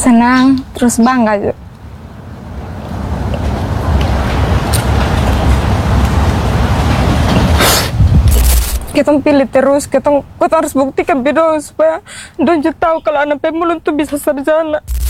senang terus bangga juga. Kita pilih terus, kita harus buktikan bidon supaya Don tahu kalau anak pemulung tuh bisa sarjana.